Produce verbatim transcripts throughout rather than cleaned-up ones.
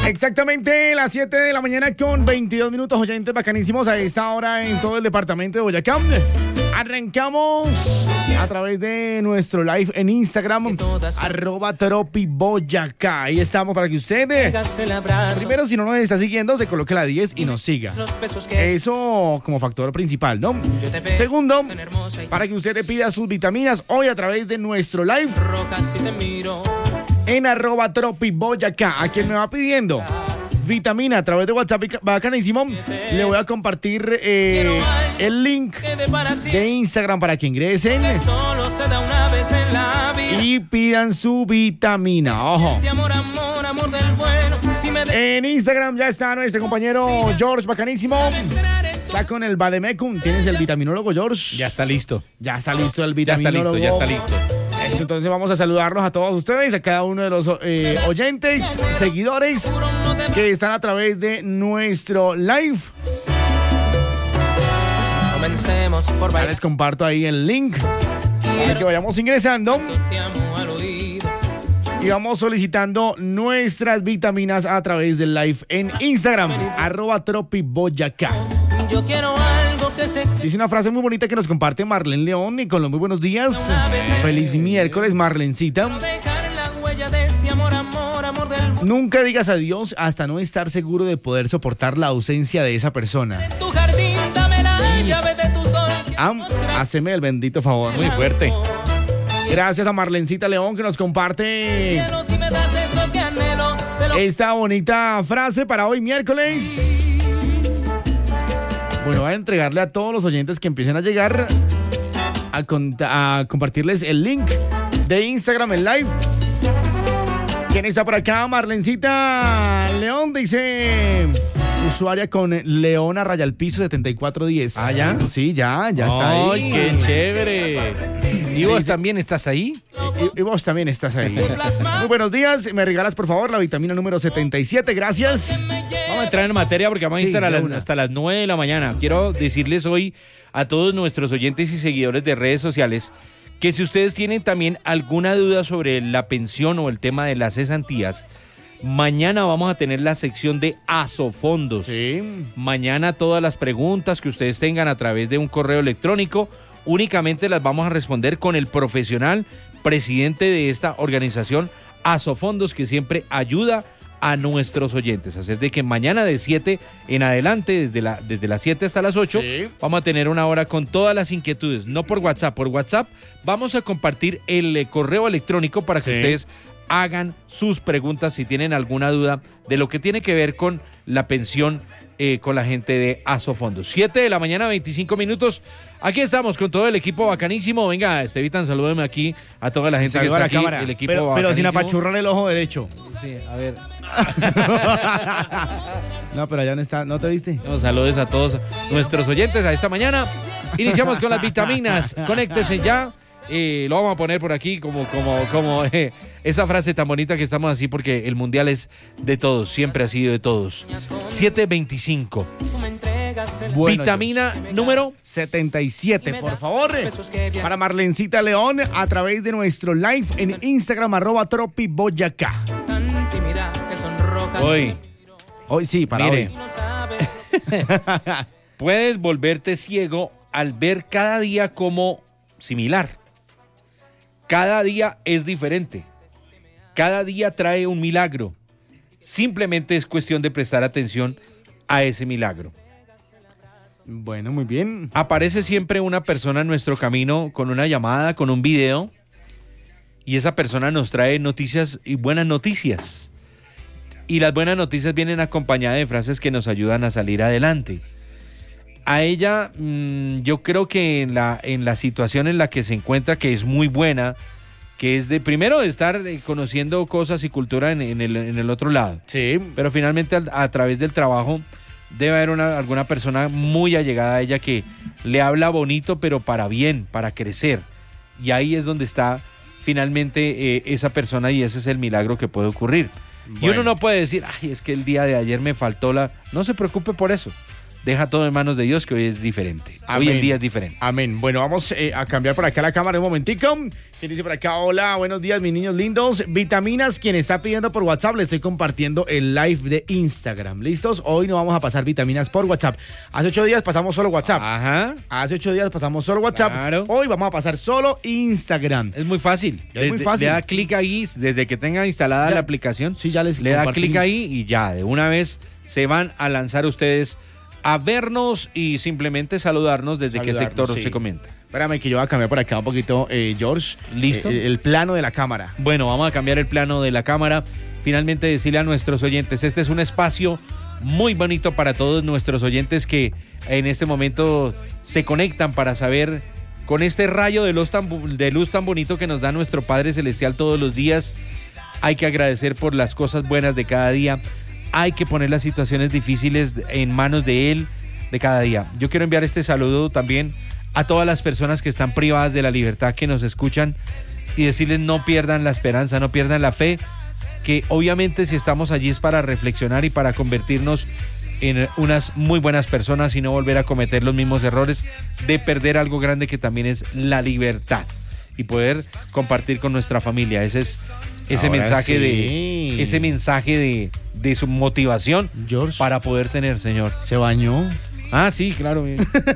Exactamente las siete de la mañana con veintidós minutos, oyentes bacanísimos a esta hora en todo el departamento de Boyacá. Arrancamos a través de nuestro live en Instagram, arroba Tropi Boyacá. Ahí estamos para que usted, primero, si no nos está siguiendo, se coloque la diez y nos siga. Eso como factor principal, ¿no? Segundo, para que usted le pida sus vitaminas hoy a través de nuestro live en arroba Tropi Boyacá. A quien me va pidiendo vitamina a través de WhatsApp bacanísimo, le voy a compartir eh, el link de Instagram para que ingresen y pidan su vitamina. Ojo. En Instagram ya está nuestro compañero George bacanísimo. Está con el Bademecum. ¿Tienes el vitaminólogo, George? Ya está listo. Ya está listo el vitaminólogo. Ya está listo, ya está listo. Eso, entonces vamos a saludarlos a todos ustedes, a cada uno de los eh, oyentes, seguidores que están a través de nuestro live. Comencemos por ya les comparto ahí el link para que vayamos ingresando y vamos solicitando nuestras vitaminas a través del live en Instagram, arroba Tropi Boyacá. Yo quiero algo que se... Dice una frase muy bonita que nos comparte Marlene León y con los muy buenos días. Feliz miércoles, Marlencita. Nunca digas adiós hasta no estar seguro de poder soportar la ausencia de esa persona. Ah, haceme el bendito favor. Muy fuerte. Gracias a Marlencita León que nos comparte esta bonita frase para hoy miércoles. Bueno, voy a entregarle a todos los oyentes que empiecen a llegar a, cont- a compartirles el link de Instagram en live. ¿Quién está por acá? Marlencita León dice usuaria con Leona Raya al Piso setenta y cuatro diez. ¿Ah, ya? Sí, ya, ya está ahí. ¡Ay, qué chévere! ¿Y vos también estás ahí? Y, y vos también estás ahí. Muy buenos días. Me regalas, por favor, la vitamina número setenta y siete. Gracias. Vamos a entrar en materia porque vamos Sí, a estar a de las- una. hasta las nueve de la mañana. Quiero decirles hoy a todos nuestros oyentes y seguidores de redes sociales que si ustedes tienen también alguna duda sobre la pensión o el tema de las cesantías, mañana vamos a tener la sección de Asofondos. Sí. Mañana todas las preguntas que ustedes tengan a través de un correo electrónico, únicamente las vamos a responder con el profesional presidente de esta organización, Asofondos, que siempre ayuda a nuestros oyentes. Así es de que mañana de siete en adelante, desde, la, desde las siete hasta las ocho, Sí. vamos a tener una hora con todas las inquietudes, no por WhatsApp, por WhatsApp vamos a compartir el eh, correo electrónico para que Sí. ustedes hagan sus preguntas si tienen alguna duda de lo que tiene que ver con la pensión eh, con la gente de Asofondos. siete de la mañana, veinticinco minutos. Aquí estamos con todo el equipo bacanísimo. Venga, Estevitan, salúdeme aquí a toda la gente Saluda que a está la aquí. cámara. El equipo pero, pero sin bacanísimo. apachurrar el ojo derecho. Sí, a ver. No, pero allá no está. ¿No te diste? No, saludos a todos nuestros oyentes a esta mañana. Iniciamos con las vitaminas. Conéctese ya. Eh, lo vamos a poner por aquí como, como, como eh, esa frase tan bonita que estamos así porque el mundial es de todos, siempre ha sido de todos. siete veinticinco. Bueno, Vitamina número setenta y siete, por favor. Para Marlencita León a través de nuestro live en Instagram, arroba Tropi Boyacá. hoy. Hoy sí, para Mire. hoy. Puedes volverte ciego al ver cada día como similar. Cada día es diferente. Cada día trae un milagro. Simplemente es cuestión de prestar atención a ese milagro. Bueno, muy bien. Aparece siempre una persona en nuestro camino con una llamada, con un video, y esa persona nos trae noticias y buenas noticias. Y las buenas noticias vienen acompañadas de frases que nos ayudan a salir adelante. A ella, mmm, yo creo que en la, en la situación en la que se encuentra, que es muy buena, que es de primero de estar eh, conociendo cosas y cultura en, en, el, en el otro lado. Sí. Pero finalmente a, a través del trabajo debe haber una, alguna persona muy allegada a ella que le habla bonito, pero para bien, para crecer. Y ahí es donde está finalmente eh, esa persona y ese es el milagro que puede ocurrir. Bueno. Y uno no puede decir, ay, es que el día de ayer me faltó la... No se preocupe por eso. deja todo en manos de Dios, que hoy es diferente. Amén. Hoy en día es diferente. Amén. Bueno, vamos eh, a cambiar por acá la cámara un momentico. ¿Quién dice por acá? Hola, buenos días, mis niños lindos. Vitaminas, quien está pidiendo por WhatsApp, le estoy compartiendo el live de Instagram. ¿Listos? Hoy no vamos a pasar vitaminas por WhatsApp. Hace ocho días pasamos solo WhatsApp. Ajá. Hace ocho días pasamos solo WhatsApp. Claro. Hoy vamos a pasar solo Instagram. Es muy fácil. Es Desde- muy fácil. Le da clic ahí, desde que tenga instalada Ya. la aplicación. Sí, ya les Le da compartí. clic ahí y ya, de una vez se van a lanzar ustedes a vernos y simplemente saludarnos desde qué Saludarnos, sector sí. se comenta. Espérame que yo voy a cambiar por acá un poquito, eh, George. ¿Listo? Eh, el plano de la cámara. Bueno, vamos a cambiar el plano de la cámara. Finalmente decirle a nuestros oyentes, este es un espacio muy bonito para todos nuestros oyentes que en este momento se conectan para saber con este rayo de luz tan, bu- de luz tan bonito que nos da nuestro Padre Celestial todos los días. Hay que agradecer por las cosas buenas de cada día. Hay que poner las situaciones difíciles en manos de Él de cada día. Yo quiero enviar este saludo también a todas las personas que están privadas de la libertad, que nos escuchan, y decirles no pierdan la esperanza, no pierdan la fe, que obviamente si estamos allí es para reflexionar y para convertirnos en unas muy buenas personas y no volver a cometer los mismos errores de perder algo grande que también es la libertad y poder compartir con nuestra familia. Ese es ese Ahora mensaje sí. de ese mensaje de, de su motivación George. para poder tener, señor. ¿Se bañó? Ah, sí, claro.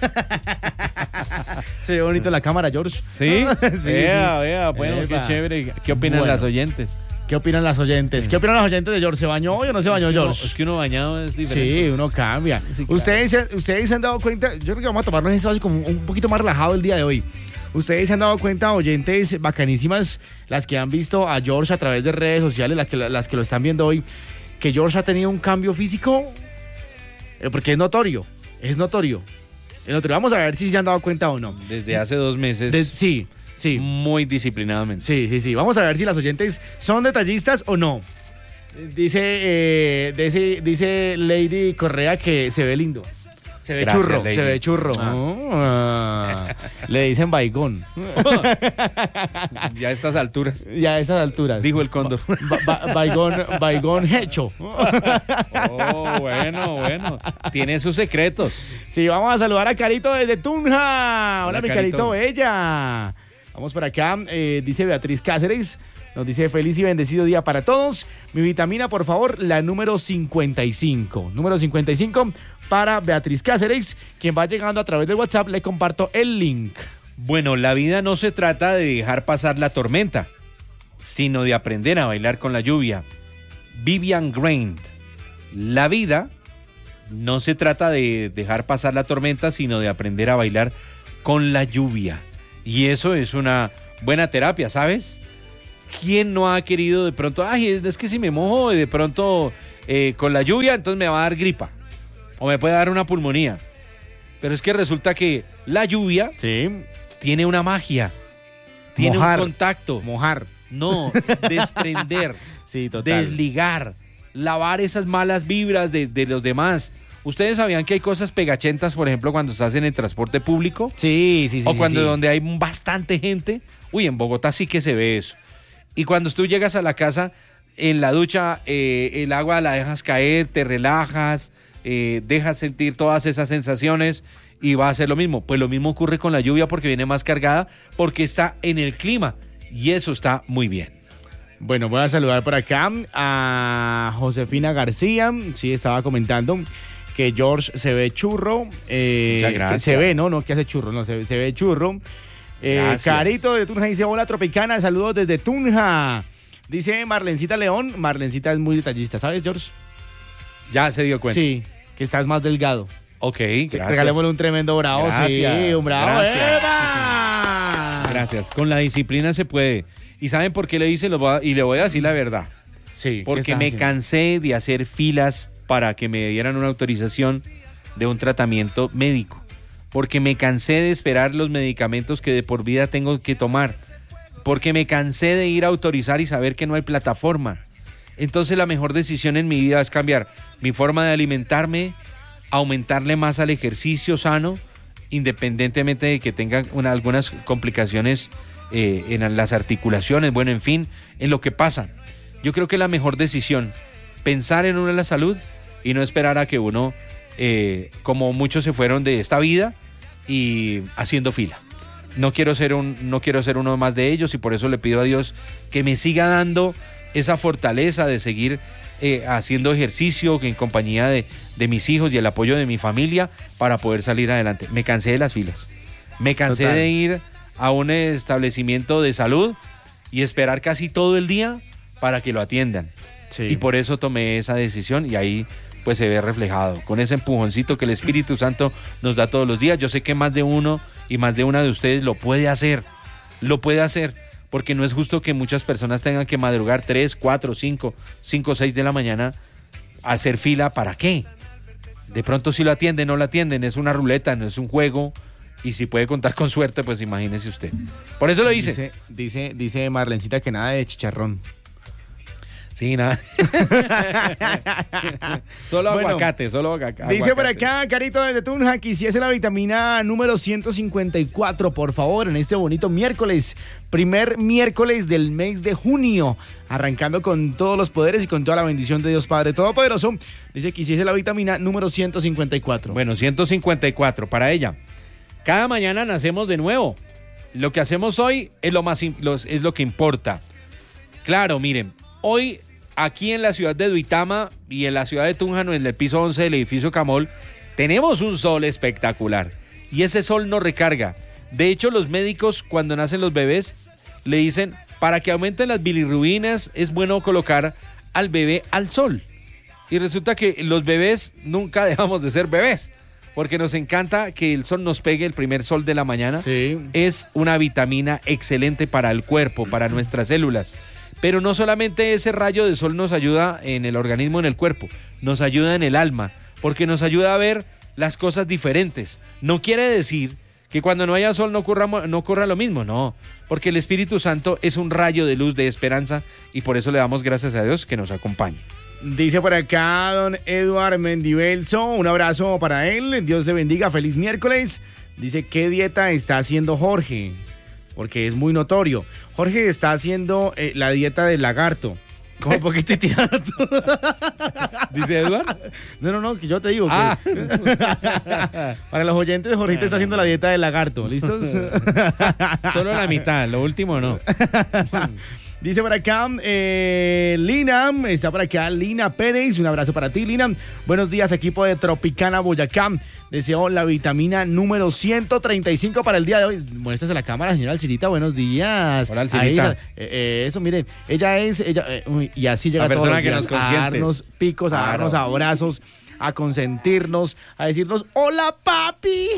Se ve bonito la cámara, George. Sí, sí, vea, sí. vea, bueno, qué Epa. chévere. ¿Qué opinan Bueno. las oyentes? ¿Qué opinan las oyentes? ¿Qué opinan los oyentes de George? ¿Se bañó hoy o no se bañó, Es que uno- George? es que uno bañado es diferente. Sí, uno cambia. Sí, claro. ustedes, se- ustedes se han dado cuenta, yo creo que vamos a tomarnos ese espacio como un poquito más relajado el día de hoy. Ustedes se han dado cuenta, oyentes bacanísimas, las que han visto a George a través de redes sociales, las que, las que lo están viendo hoy, que George ha tenido un cambio físico, Eh, porque es notorio, es notorio. Es notorio. Vamos a ver si se han dado cuenta o no. Desde hace dos meses, De- sí, sí. muy disciplinadamente. Sí, sí, sí. Vamos a ver si las oyentes son detallistas o no. Dice, eh, dice, dice Lady Correa que se ve lindo. Se ve Gracias, churro, Lady. se ve churro. Ah. Ah. Le dicen baigón. Ya a estas alturas, Ya a esas alturas. dijo el cóndor. Ba- ba- baigón, baigón hecho. Oh, bueno, bueno. Tiene sus secretos. Sí, vamos a saludar a Carito desde Tunja. Hola, Hola, mi Carito. Carito. Bella. Vamos por acá. eh, dice Beatriz Cáceres. Nos dice feliz y bendecido día para todos. Mi vitamina, por favor, la número cincuenta y cinco. Número cincuenta y cinco para Beatriz Cáceres. Quien va llegando a través de WhatsApp, le comparto el link. Bueno, la vida no se trata de dejar pasar la tormenta, sino de aprender a bailar con la lluvia. Vivian Grant. La vida no se trata de dejar pasar la tormenta, sino de aprender a bailar con la lluvia. Y eso es una buena terapia, ¿sabes? ¿Quién no ha querido de pronto, ay, es, es que si me mojo de pronto eh, con la lluvia, entonces me va a dar gripa o me puede dar una pulmonía? Pero es que resulta que la lluvia Sí. tiene una magia, tiene Mojar. un contacto. Mojar. No, desprender, Sí, total. desligar, lavar esas malas vibras de, de los demás. ¿Ustedes sabían que hay cosas pegachentas, por ejemplo, cuando estás en el transporte público? Sí, sí, sí. o sí, cuando sí. donde hay bastante gente. Uy, en Bogotá sí que se ve eso. Y cuando tú llegas a la casa, en la ducha, eh, el agua la dejas caer, te relajas, eh, dejas sentir todas esas sensaciones y va a ser lo mismo. Pues lo mismo ocurre con la lluvia porque viene más cargada, porque está en el clima y eso está muy bien. Bueno, voy a saludar por acá a Josefina García. Sí, estaba comentando que George se ve churro. Eh, Muchas gracias. que se ve, ¿no? No que hace churro, no, se, se ve churro. Eh, Gracias. Carito de Tunja dice, hola Tropicana, saludos desde Tunja. Dice Marlencita León, Marlencita es muy detallista, ¿sabes, George? Ya se dio cuenta. Sí, que estás más delgado. Ok, Sí, gracias. regalémosle un tremendo bravo, Gracias, sí, un bravo. gracias. ¡Eva! Gracias. Con la disciplina se puede. ¿Y saben por qué le hice? Lo voy a- y le voy a decir la verdad. Sí, ¿qué Porque estás me haciendo? cansé de hacer filas para que me dieran una autorización de un tratamiento médico. Porque me cansé de esperar los medicamentos que de por vida tengo que tomar. Porque me cansé de ir a autorizar y saber que no hay plataforma. Entonces la mejor decisión en mi vida es cambiar mi forma de alimentarme, aumentarle más al ejercicio sano, independientemente de que tenga una- algunas complicaciones eh, en las articulaciones, bueno, en fin, en lo que pasa. Yo creo que la mejor decisión, pensar en uno la salud y no esperar a que uno eh, como muchos se fueron de esta vida y haciendo fila. No quiero ser un, no quiero ser uno más de ellos y por eso le pido a Dios que me siga dando esa fortaleza de seguir eh, haciendo ejercicio en compañía de, de mis hijos y el apoyo de mi familia para poder salir adelante. Me cansé de las filas. Me cansé Total. de ir a un establecimiento de salud y esperar casi todo el día para que lo atiendan. Sí. Y por eso tomé esa decisión y ahí pues se ve reflejado con ese empujoncito que el Espíritu Santo nos da todos los días. Yo sé que más de uno y más de una de ustedes lo puede hacer, lo puede hacer, porque no es justo que muchas personas tengan que madrugar tres, cuatro, cinco, cinco, seis de la mañana a hacer fila. ¿Para qué? De pronto si lo atienden, no lo atienden, es una ruleta, no es un juego. Y si puede contar con suerte, pues imagínese usted. Por eso lo hice. Dice, dice, dice Marlencita que nada de chicharrón. Sí, nada. Solo Bueno, aguacate, solo aguacate. Dice por acá, Carito desde Tunja, quisiese la vitamina número ciento cincuenta y cuatro, por favor, en este bonito miércoles, primer miércoles del mes de junio, arrancando con todos los poderes y con toda la bendición de Dios Padre Todopoderoso. Dice, quisiese la vitamina número ciento cincuenta y cuatro. Bueno, ciento cincuenta y cuatro para ella. Cada mañana nacemos de nuevo. Lo que hacemos hoy es lo, más, es lo que importa. Claro, miren, hoy aquí en la ciudad de Duitama y en la ciudad de Tunja, en el piso once del edificio Camol, tenemos un sol espectacular y ese sol nos recarga. De hecho, los médicos cuando nacen los bebés le dicen, para que aumenten las bilirrubinas es bueno colocar al bebé al sol. Y resulta que los bebés nunca dejamos de ser bebés, porque nos encanta que el sol nos pegue, el primer sol de la mañana. Sí. Es una vitamina excelente para el cuerpo, para nuestras células. Pero no solamente ese rayo de sol nos ayuda en el organismo, en el cuerpo, nos ayuda en el alma, porque nos ayuda a ver las cosas diferentes. No quiere decir que cuando no haya sol no ocurra, no ocurra lo mismo, no, porque el Espíritu Santo es un rayo de luz, de esperanza, y por eso le damos gracias a Dios que nos acompañe. Dice por acá don Eduard Mendibelso, un abrazo para él, Dios le bendiga, feliz miércoles. Dice, ¿qué dieta está haciendo Jorge? Porque es muy notorio. Jorge está haciendo eh, la dieta del lagarto. ¿Cómo? ¿Por qué te tiras tú? ¿Dice Eduard? No, no, no, que yo te digo. Ah. Que... Para los oyentes, Jorge está haciendo la dieta del lagarto. ¿Listos? Solo la mitad, lo último no. Dice por acá, eh, Lina, está por acá Lina Pérez, un abrazo para ti, Lina. Buenos días, equipo de Tropicana Boyacá. Deseo la vitamina número ciento treinta y cinco para el día de hoy. Muéstrase la cámara, señora Alcirita, buenos días. Hola, Alcirita. Ahí, eh, eh, eso, miren, ella es, ella, eh, uy, y así llega La todos persona los que días nos consiente. a darnos picos, a Claro. darnos abrazos, a consentirnos, a decirnos, hola papi.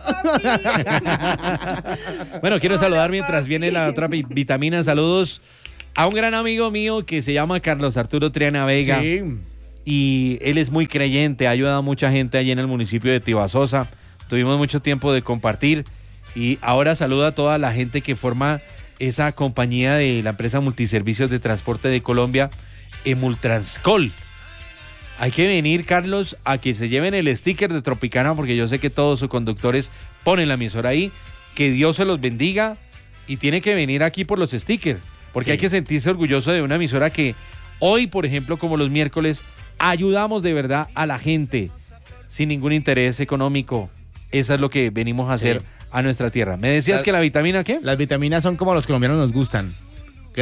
Bueno, quiero saludar mientras viene la otra vi- vitamina. Saludos a un gran amigo mío que se llama Carlos Arturo Triana Vega. Sí. Y él es muy creyente, ha ayudado a mucha gente allí en el municipio de Tibasosa. Tuvimos mucho tiempo de compartir y ahora saluda a toda la gente que forma esa compañía de la empresa Multiservicios de Transporte de Colombia, Emultranscol. Hay que venir, Carlos, a que se lleven el sticker de Tropicana, porque yo sé que todos sus conductores ponen la emisora ahí. Que Dios se los bendiga y tiene que venir aquí por los stickers, porque Sí. hay que sentirse orgulloso de una emisora que hoy, por ejemplo, como los miércoles, ayudamos de verdad a la gente sin ningún interés económico. Eso es lo que venimos a hacer Sí. a nuestra tierra. ¿Me decías La- que la vitamina qué? Las vitaminas son como a los colombianos nos gustan.